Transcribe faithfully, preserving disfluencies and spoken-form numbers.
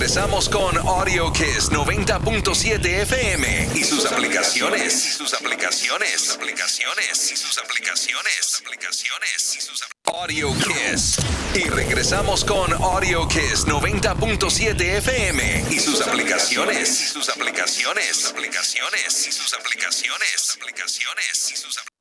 regresamos con Audio Kiss noventa punto siete F M y sus aplicaciones. Y sus aplicaciones. Sus aplicaciones. Y sus aplicaciones. Aplicaciones. Y sus Audio Kiss. Y regresamos con Audio Kiss noventa punto siete F M y sus aplicaciones. Y sus aplicaciones. Aplicaciones. Y sus aplicaciones. Aplicaciones. Y sus aplicaciones.